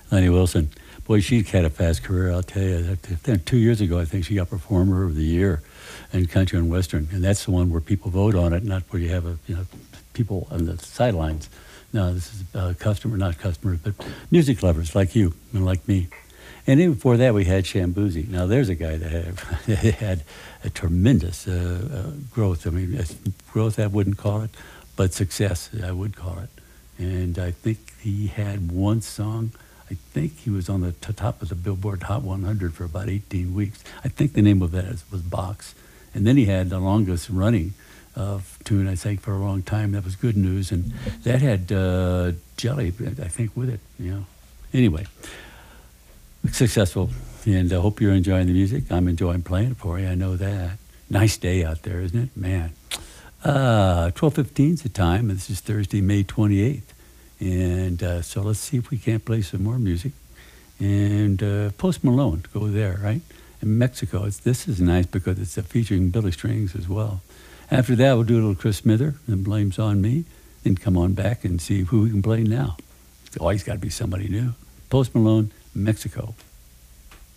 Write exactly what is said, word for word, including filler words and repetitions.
Lenny Wilson. Boy, she had a fast career, I'll tell you. That- Two years ago, I think she got Performer of the Year in Country and Western, and that's the one where people vote on it, not where you have a, you know, people on the sidelines. No, this is uh, customer, not customers, but music lovers like you and like me. And even before that, we had Shambuzi. Now, there's a guy that had, had a tremendous uh, uh, growth. I mean, uh, growth I wouldn't call it, but success I would call it. And I think he had one song. I think he was on the t- top of the Billboard Hot one hundred for about eighteen weeks. I think the name of that is, was Box. And then he had the longest running uh, tune, I think, for a long time. That was Good News. And that had uh, Jelly, I think, with it. You know. Anyway, successful. And I hope you're enjoying the music. I'm enjoying playing it for you. I know that. Nice day out there, isn't it? Man. Uh, twelve fifteen is the time. This is Thursday, May twenty-eighth. And uh, so let's see if we can't play some more music. And uh, Post Malone, go there, right? In Mexico, it's, this is nice because it's uh, featuring Billy Strings as well. After that, we'll do a little Chris Smither and Blame's on Me. And come on back and see who we can play now. It's always got to be somebody new. Post Malone, Mexico.